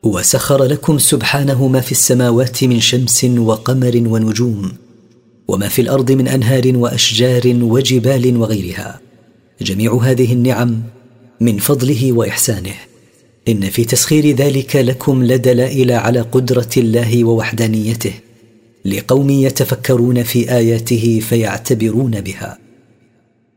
وسخر لكم سبحانه ما في السماوات من شمس وقمر ونجوم، وما في الأرض من أنهار وأشجار وجبال وغيرها. جميع هذه النعم من فضله وإحسانه. إن في تسخير ذلك لكم لدلائل على قدرة الله ووحدانيته، لقوم يتفكرون في آياته فيعتبرون بها.